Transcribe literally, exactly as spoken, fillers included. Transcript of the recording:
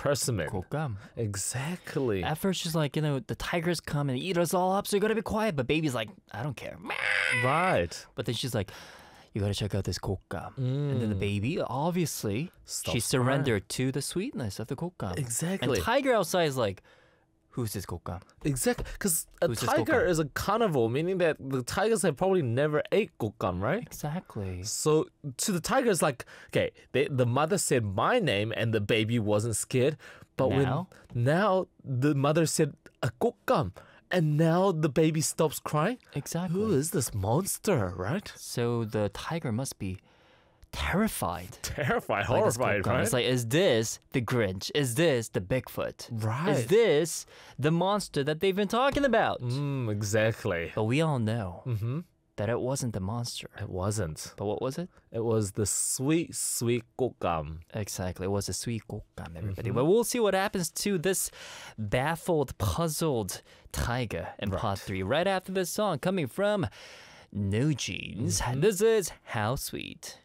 persimmon. Kokam. Exactly. At first, she's like, you know, the tigers come and eat us all up, so you gotta be quiet. But baby's like, I don't care. Right. But then she's like, you gotta check out this kokam. And then the baby, obviously, Stops she surrendered to the sweetness of the kokam. Exactly. And tiger outside is like, who's this kokam? Exactly. Because a Who's this tiger gokam? is a carnivore, meaning that the tigers have probably never ate gokam, right? Exactly. So to the tiger, it's like, okay, they, the mother said my name and the baby wasn't scared. But Now? when now the mother said a gokam and now the baby stops crying. Exactly. Who is this monster, right? So the tiger must be terrified. Terrified, by this horrified, kokam. right? It's like, is this the Grinch? Is this the Bigfoot? Right. Is this the monster that they've been talking about? Mm, exactly. But we all know Mm-hmm. that it wasn't the monster. It wasn't. But what was it? It was the sweet, sweet gokam. Exactly. It was a sweet kokam, everybody. Mm-hmm. But we'll see what happens to this baffled, puzzled tiger in part three right after this song coming from No Jeans. Mm-hmm. This is How Sweet.